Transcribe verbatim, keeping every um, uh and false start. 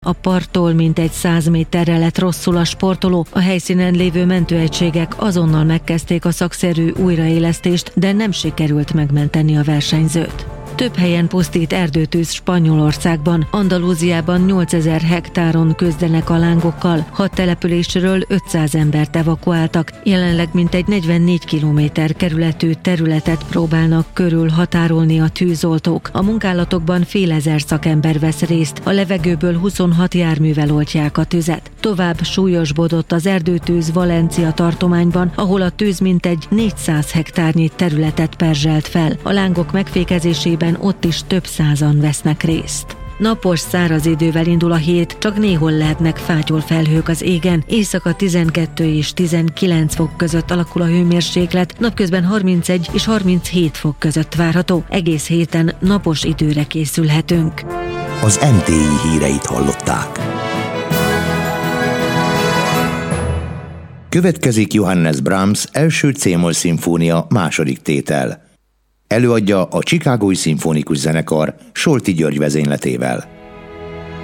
A parttól mintegy száz méterre lett rosszul a sportoló, a helyszínen lévő mentőegységek azonnal megkezdték a szakszerű újraélesztést, de nem sikerült megmenteni a versenyzőt. Több helyen pusztít erdőtűz Spanyolországban, Andalúziában nyolcezer hektáron küzdenek a lángokkal, hat településről ötszáz embert evakuáltak, jelenleg mintegy negyvennégy kilométer kerületű területet próbálnak körül határolni a tűzoltók. A munkálatokban fél ezer szakember vesz részt, a levegőből huszonhat járművel oltják a tüzet. Tovább súlyosbodott az erdőtűz Valencia tartományban, ahol a tűz mintegy négyszáz hektárnyi területet perzselt fel. A lángok megfékezésében ott is több százan vesznek részt. Napos, száraz idővel indul a hét, csak néhol lehetnek fátyolfelhők az égen, éjszaka tizenkettő és tizenkilenc fok között alakul a hőmérséklet, napközben harmincegy és harminchét fok között várható. Egész héten napos időre készülhetünk. Az em té i híreit hallották. Következik Johannes Brahms első C-moll szimfónia második tétel. Előadja a Chicagói Szimfonikus Zenekar Solti György vezényletével.